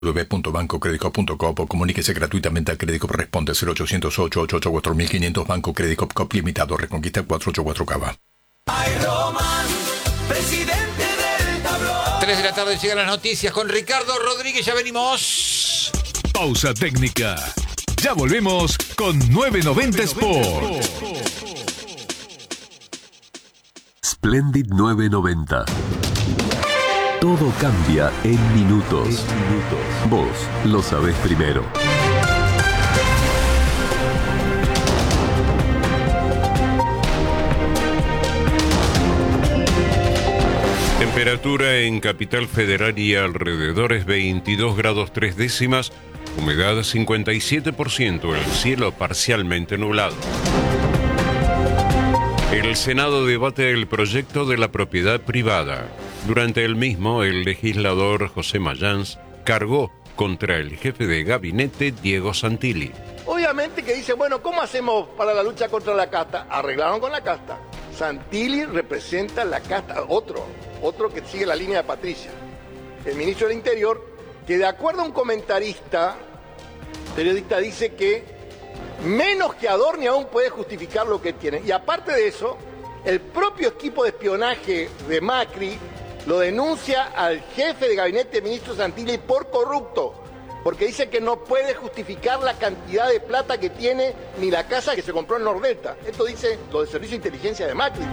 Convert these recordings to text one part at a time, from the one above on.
www.bancocreditcop.com o comuníquese gratuitamente al Credicop Responde 0800-888-4500 Banco Credicop Cop Limitado Reconquista 484 Cava. Ay, Román, presidente del tablón. 3 de la tarde llegan las noticias con Ricardo Rodríguez, ya venimos. Pausa técnica. Ya volvemos con 990 Sport. Splendid 990. Todo cambia en minutos. Vos lo sabés primero. Temperatura en Capital Federal y alrededores 22 grados 3 décimas, humedad 57%, el cielo parcialmente nublado. El Senado debate el proyecto de la propiedad privada. Durante el mismo, el legislador José Mayans cargó contra el jefe de gabinete Diego Santilli. Obviamente que dice, bueno, ¿cómo hacemos para la lucha contra la casta? Arreglaron con la casta. Santilli representa la casta, otro que sigue la línea de Patricia. El ministro del Interior, que de acuerdo a un periodista dice que menos que Adorni aún puede justificar lo que tiene. Y aparte de eso, el propio equipo de espionaje de Macri lo denuncia al jefe de gabinete de ministro Santilli por corrupto, porque dice que no puede justificar la cantidad de plata que tiene ni la casa que se compró en Nordelta. Esto dice lo del Servicio de Inteligencia de Macri.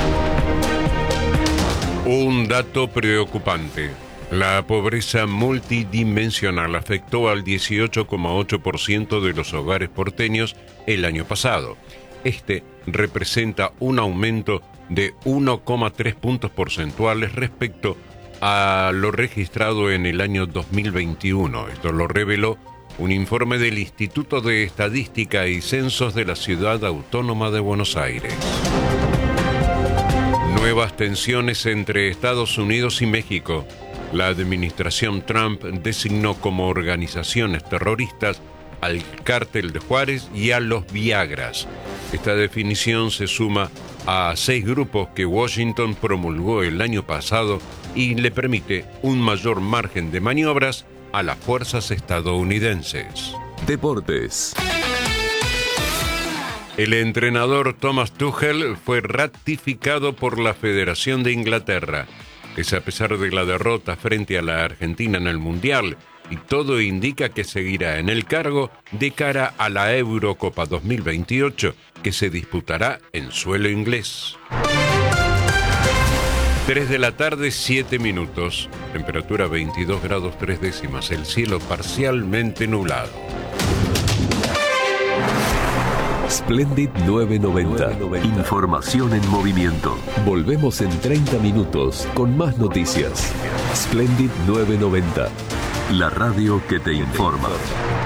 Un dato preocupante. La pobreza multidimensional afectó al 18,8% de los hogares porteños el año pasado. Este representa un aumento de 1,3 puntos porcentuales respecto a lo registrado en el año 2021. Esto lo reveló un informe del Instituto de Estadística y Censos de la Ciudad Autónoma de Buenos Aires. Nuevas tensiones entre Estados Unidos y México. La administración Trump designó como organizaciones terroristas al Cártel de Juárez y a los Viagras. Esta definición se suma a 6 grupos que Washington promulgó el año pasado y le permite un mayor margen de maniobras a las fuerzas estadounidenses. Deportes. El entrenador Thomas Tuchel fue ratificado por la Federación de Inglaterra. Es a pesar de la derrota frente a la Argentina en el Mundial, y todo indica que seguirá en el cargo de cara a la Eurocopa 2028, que se disputará en suelo inglés. 3 de la tarde, 7 minutos. Temperatura 22 grados 3 décimas. El cielo parcialmente nublado. Splendid 990. Información en movimiento. Volvemos en 30 minutos con más noticias. Splendid 990. La radio que te informa.